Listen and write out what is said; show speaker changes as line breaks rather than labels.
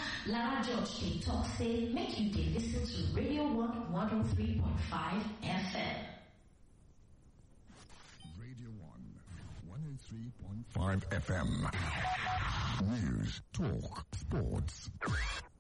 Lara George dey talk say make you dey listen to Radio 103.5 FM.
Radio 103.5 FM. News, talk, sports.